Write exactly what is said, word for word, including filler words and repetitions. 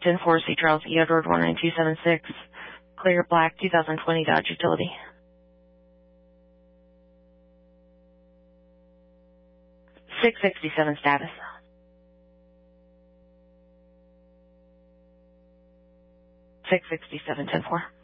ten four, C. Charles E. Edward one nine two seven six. Clear black, two thousand twenty Dodge Utility. six sixty-seven status. six sixty-seven, ten four.